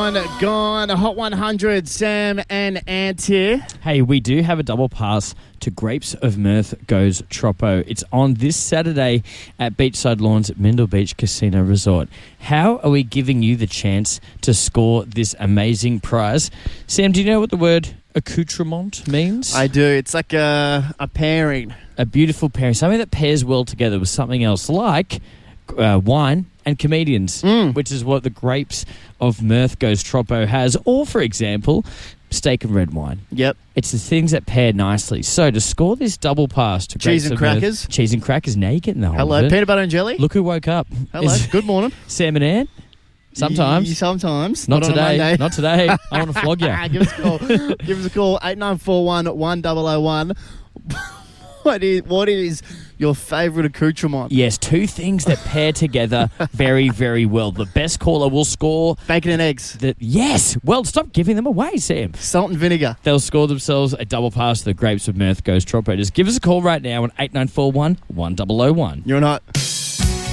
Gone. Hot 100, Sam and Ant here. Hey, we do have a double pass to Grapes of Mirth Goes Troppo. It's on this Saturday at Beachside Lawns at Mindle Beach Casino Resort. How are we giving you the chance to score this amazing prize? Sam, do you know what the word accoutrement means? I do. It's like a pairing. A beautiful pairing. Something that pairs well together with something else, like wine and comedians, which is what the Grapes of Mirth Goes Troppo has. Or, for example, steak and red wine. Yep. It's the things that pair nicely. So to score this double pass to Cheese Grapes and of crackers. Mirth, cheese and crackers. Now you're getting the whole Hello, of it. peanut butter and jelly. Look who woke up. Hello. Good morning. Sam and Ann. Sometimes. Sometimes. Not on a today. Monday. Not today. I want to flog you. Give us a call. Give us a call. 8941 1001. What is your favourite accoutrement? Yes, two things that pair together very, very well. The best caller will score... Bacon and eggs. Yes. Well, stop giving them away, Sam. Salt and vinegar. They'll score themselves a double pass to the Grapes of Mirth Goes Troppo. Just give us a call right now on 8941 1001. You're not.